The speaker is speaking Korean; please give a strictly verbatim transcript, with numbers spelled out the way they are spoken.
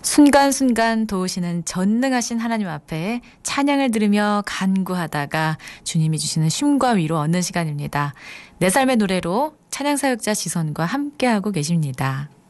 순간순간 도우시는 전능하신 하나님 앞에 찬양을 들으며 간구하다가 주님이 주시는 쉼과 위로 얻는 시간입니다. 내 삶의 노래로 찬양사역자 지선과 함께하고 계십니다.